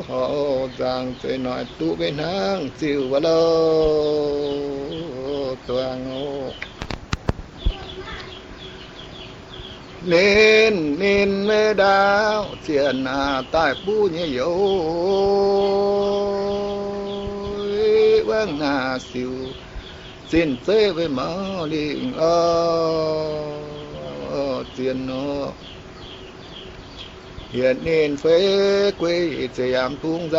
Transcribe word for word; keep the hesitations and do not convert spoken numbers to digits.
họ rằng sẽ nói tu bên hang chịu vào đâu toàn ngô nên nên mê đào tiền à tại bu nhẹ dấu vang à siêu xin thế với mở liền ơ tiền nó hiện nên phế quê sẽ làm tung ra